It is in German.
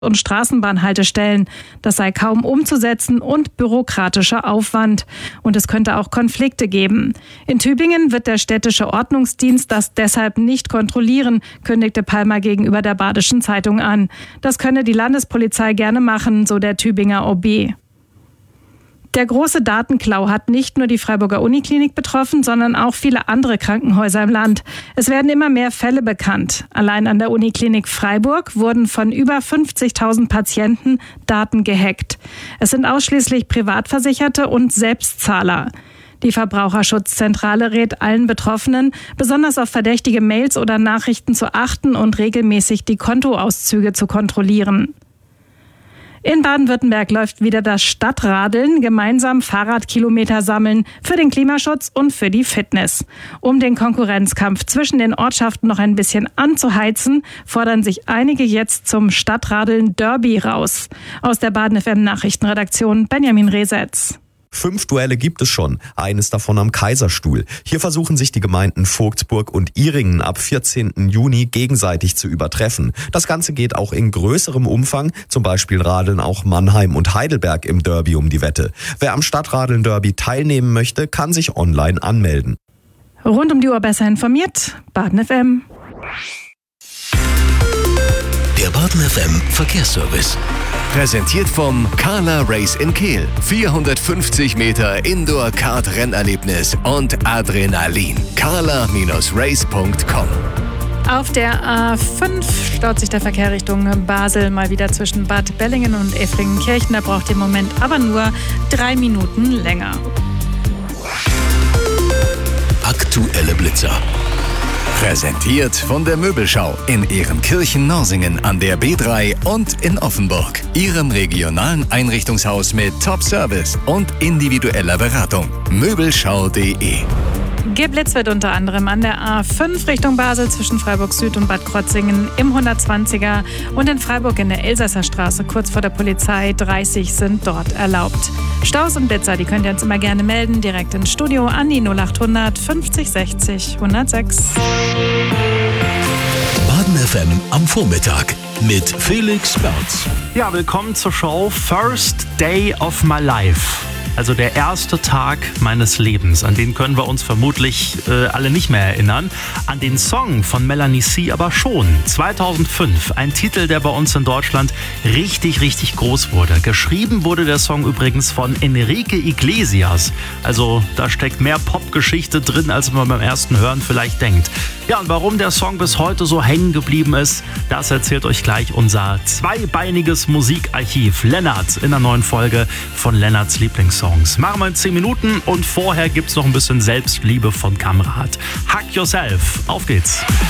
und Straßenbahnhaltestellen. Das sei kaum umzusetzen und bürokratischer Aufwand. Und es könnte auch Konflikte geben. In Tübingen wird der städtische Ordnungsdienst das deshalb nicht kontrollieren, kündigte Palmer gegenüber der Badischen Zeitung an. Das könne die Landespolizei gerne machen, so der Tübinger OB. Der große Datenklau hat nicht nur die Freiburger Uniklinik betroffen, sondern auch viele andere Krankenhäuser im Land. Es werden immer mehr Fälle bekannt. Allein an der Uniklinik Freiburg wurden von über 50.000 Patienten Daten gehackt. Es sind ausschließlich Privatversicherte und Selbstzahler. Die Verbraucherschutzzentrale rät allen Betroffenen, besonders auf verdächtige Mails oder Nachrichten zu achten und regelmäßig die Kontoauszüge zu kontrollieren. In Baden-Württemberg läuft wieder das Stadtradeln, gemeinsam Fahrradkilometer sammeln für den Klimaschutz und für die Fitness. Um den Konkurrenzkampf zwischen den Ortschaften noch ein bisschen anzuheizen, fordern sich einige jetzt zum Stadtradeln Derby raus. Aus der Baden-FM Nachrichtenredaktion Benjamin Resetz. 5 Duelle gibt es schon, eines davon am Kaiserstuhl. Hier versuchen sich die Gemeinden Vogtsburg und Ihringen ab 14. Juni gegenseitig zu übertreffen. Das Ganze geht auch in größerem Umfang, zum Beispiel radeln auch Mannheim und Heidelberg im Derby um die Wette. Wer am Stadtradeln Derby teilnehmen möchte, kann sich online anmelden. Rund um die Uhr besser informiert, Baden FM. Der Baden FM Verkehrsservice. Präsentiert vom Carla Race in Kehl. 450 Meter Indoor-Kart-Rennerlebnis und Adrenalin. carla-race.com. Auf der A5 staut sich der Verkehr Richtung Basel mal wieder zwischen Bad Bellingen und Effringenkirchen. Da braucht ihr im Moment aber nur 3 Minuten länger. Aktuelle Blitzer. Präsentiert von der Möbelschau in Ehrenkirchen-Norsingen an der B3 und in Offenburg. Ihrem regionalen Einrichtungshaus mit Top-Service und individueller Beratung. Möbelschau.de. Geblitzt wird unter anderem an der A5 Richtung Basel zwischen Freiburg Süd und Bad Krotzingen im 120er und in Freiburg in der Elsasser Straße kurz vor der Polizei. 30 sind dort erlaubt. Staus und Blitzer, die könnt ihr uns immer gerne melden, direkt ins Studio an die 0800 50 60 106. Baden FM am Vormittag mit Felix Berz. Ja, willkommen zur Show First Day of My Life. Also der erste Tag meines Lebens. An den können wir uns vermutlich alle nicht mehr erinnern. An den Song von Melanie C. aber schon. 2005. Ein Titel, der bei uns in Deutschland richtig, richtig groß wurde. Geschrieben wurde der Song übrigens von Enrique Iglesias. Also da steckt mehr Popgeschichte drin, als man beim ersten Hören vielleicht denkt. Ja, und warum der Song bis heute so hängen geblieben ist, das erzählt euch gleich unser zweibeiniges Musikarchiv. Lennart in der neuen Folge von Lennarts Lieblingssongs. Machen wir in 10 Minuten und vorher gibt's noch ein bisschen Selbstliebe von Kamrat. Hack Yourself. Auf geht's.